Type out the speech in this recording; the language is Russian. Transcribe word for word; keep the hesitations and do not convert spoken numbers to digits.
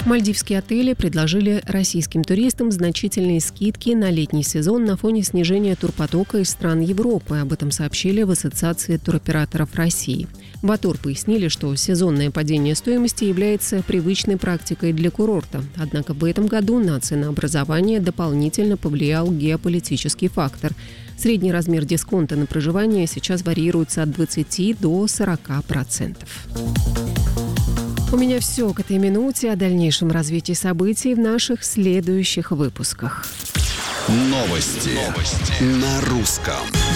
Мальдивские отели предложили российским туристам значительные скидки на летний сезон на фоне снижения турпотока из стран Европы. Об этом сообщили в Ассоциации туроператоров России. В АТУР пояснили, что сезонное падение стоимости является привычной практикой для курорта. Однако в этом году на ценообразование дополнительно повлиял геополитический фактор. Средний размер дисконта на проживание сейчас варьируется от двадцати до сорока процентов. У меня все к этой минуте. О дальнейшем развитии событий в наших следующих выпусках. Новости, Новости. На русском.